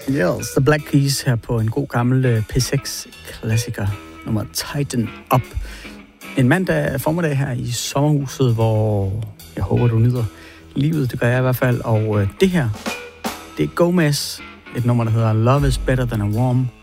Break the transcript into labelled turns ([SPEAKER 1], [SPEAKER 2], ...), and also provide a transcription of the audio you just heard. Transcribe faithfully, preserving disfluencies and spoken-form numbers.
[SPEAKER 1] Yes, The Black Keys her på en god gammel P seks-klassiker, nummer Tighten Up. En mandag formiddag her i sommerhuset, hvor jeg håber, du nyder livet. Det gør jeg i hvert fald. Og øh, det her, det er Gomez. Et nummer, der hedder Love is Better Than a Warm